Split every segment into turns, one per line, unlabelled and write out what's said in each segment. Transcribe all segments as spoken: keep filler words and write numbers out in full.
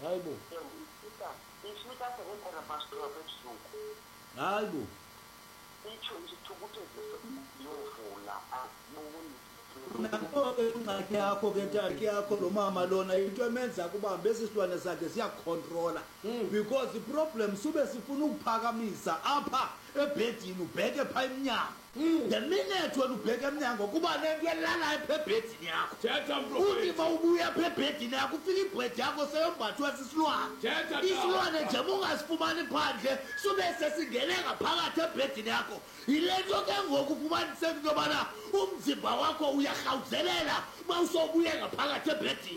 hayi bo
ifika sebenza pastor besuku
hayi bo
itsho isithukuthi yovula aboni
nakho-ke ingxaki yakho ke ntakhi yakho lo mama lona into emenza kubambe esisilwane sakhe siyakukhontrola because iproblem sube sifuna ukuphakamisa apha ebhedini ubheke phaa emnyango the minute wena ubheke emnyango kuba nento elalayo pha ebhedini yakho uthi ma ubuya pha ebhedini yakho ufika ibhedi yakho seyombathwe sisilwane isilwane nje bungasifumani phandle sube sesingene ngaphakathi ebhedini yakho yile nto ke ngoku ufumaniseka into yobana umzimba wakho uyarhawuzelela uma usobuye ngaphakathi ebhedini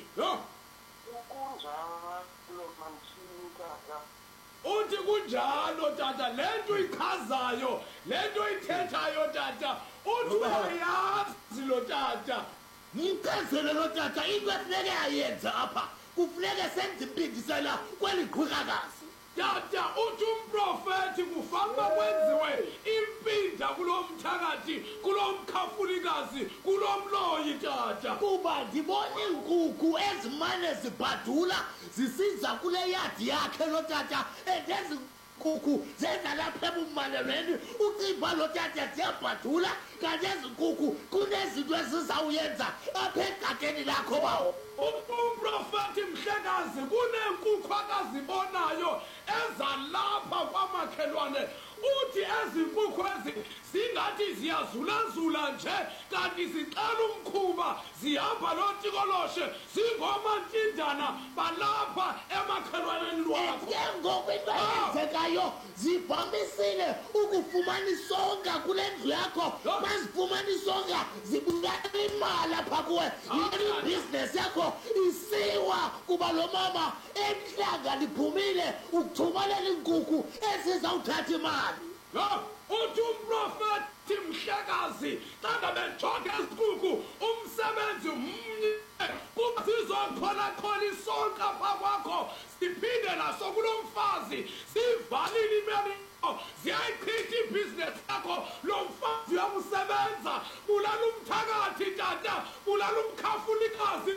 kunjalo mamthini kaka
uthi kunjalo tata le nto ichazayo le nto ithethayo tata uthi uyayazi lo tata
ngimchazele lo tata into efuneke ayenze apha kufuneke senze impindisela kweli gqwirhakazi
tata uthi umprofethi kufanele kwenziwe impinda kulo mthakathi kulo mkhafulikazi kulo mloyi tata
kuba ndibona iinkukhu ezimane zibhadula zisiza kule yadi yakhe lo tata and ezi nkukhu zenza lapha ebumalelweni ucimba lo tata ziyabhadula kanti ezi nkukhu kunezinto ezizawuyenza apha egadeni lakho bawo
umprofethi mhlekazi kuneenkukhu akazibonayo ezalapha kwamakhelwane uthi ezi nkukhu ezi zingathi ziyazulazula nje kanti zixela umkhuba zihamba lotikoloshe zingomantindana balapha emakhelwaneni lwakho
ke ngoku into eyenzekayo zivamisile ukufumana isonga kule ndlu yakho bazifumana isonga zibulala imali apha kuwe yile ibhizinesi yakho isiwa kuba lo mama emhlanga liphumile ukuthumalela iinkukhu ezizawuthatha imali
uthi umprofethi mhlekazi xa ngabe jonke ezinkukhu umsebenzi mnye kuba zizokholachola isonka pha kwakho siphinde naso kulo mfazi sivalile imali ziyayichitha ibhizinesi yakho lo mfazi uyakusebenza bulala umthakathi tata bulala umkhafulikazi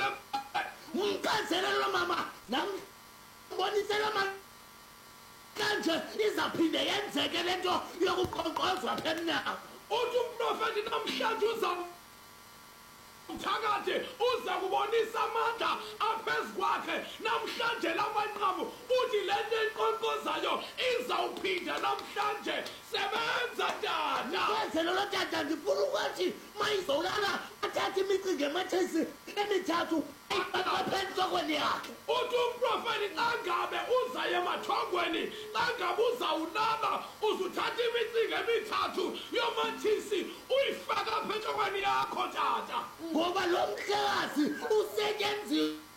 ngimchazele lo mama nambonisela mama kanje izaphinde yenzeke le nto yokuqoqozwa pha emnyango
uthi umprofethi namhlanje uza mthakathi uza kubonisa amandla aphezu kwakhe namhlanje lamanqamu uthi le nto enqonqozayo izawuphinda namhlanje sebenza tata
kwenzelo lo tata ndifuna ukuthi ma izolala athathe imicingo emathesi emithathu apha entlokweni yakhe
uthi umprofethi xa ngabe uzaye emathongweni xa ngabe uzawulala uzuthatha imicingo emithathu yomathisi uyifaka apha entlokweni yakho tata
ngoba lo mhlekazi usetyenziwe